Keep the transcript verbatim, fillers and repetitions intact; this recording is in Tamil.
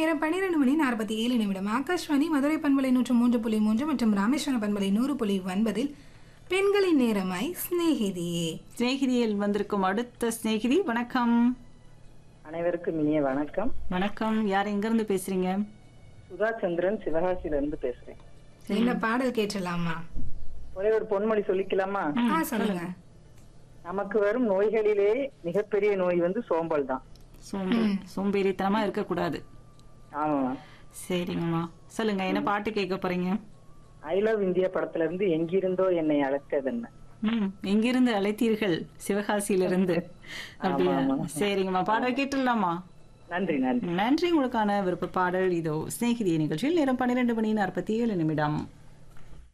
நேரம் பன்னிரண்டு மணி நாற்பத்தி ஏழு நிமிடம். ஆகாஷ்வாணி மதுரை பண்பலை நூற்று மூன்று புள்ளி மூன்று மற்றும் ராமேஸ்வரம் பண்பலை நூறு புள்ளி ஒன்பதில் பெண்களின் நேரமாய் ஸ்நேகிதியே. ஸ்நேகிதியில் வந்திருக்கும் அடுத்த ஸ்நேகிதி. வணக்கம். அனைவருக்கும் இனிய வணக்கம். வணக்கம். யார் எங்க இருந்து பேசுறீங்க? சுதா சந்திரன், சிவகாசியில இருந்து பேசுறேன். என்ன பாடல் கேட்டலாமா? ஒரே ஒரு பொன்மொழி சொல்லிக்கலாமா? ஆ, சொல்லுங்க. நமக்கு வரும் நோய்களிலே மிகப்பெரிய நோய் வந்து சோம்பல் தான். சோம்பேறி சோம்பேறித்தனமா இருக்கக்கூடாது. ஆமா. சரிங்கம்மா, சொல்லுங்க, என்ன பாட்டு கேட்க போறீங்க? ஐ லவ் இந்தியா படத்துல இருந்து எங்கிருந்தோ என்னை அழைத்ததென்ன. ம் எங்கிருந்து அழைத்தீர்கள்? சிவகாசியிலிருந்து. அப்படியா? சரிங்கம்மா, பாடல் கேட்டுடலாமா? நன்றி நன்றி நன்றி. உங்களுக்கான விருப்ப பாடல் இதோ. ஸ்நேகிதி நிகழ்ச்சியில் நேரம் பன்னிரண்டு மணி நாற்பத்தி ஏழு நிமிடம்.